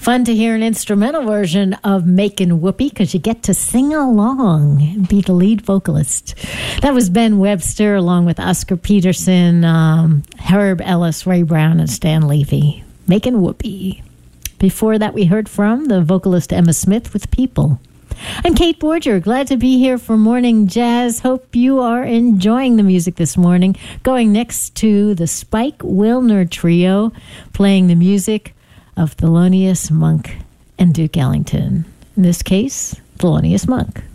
Fun to hear an instrumental version of Makin' Whoopee because you get to sing along and be the lead vocalist. That was Ben Webster along with Oscar Peterson, Herb Ellis, Ray Brown, and Stan Levy. Makin' Whoopee. Before that, we heard from the vocalist Emma Smith with People. I'm Kate Borger, glad to be here for Morning Jazz. Hope you are enjoying the music this morning. Going next to the Spike Wilner Trio, playing the music of Thelonious Monk and Duke Ellington. In this case, Thelonious Monk.